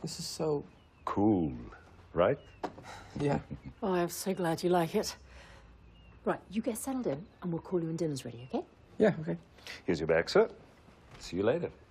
This is so... Cool, right? Yeah. Oh, I'm so glad you like it. Right, you get settled in, and we'll call you when dinner's ready, okay? Yeah, okay. Here's your bag, sir. See you later.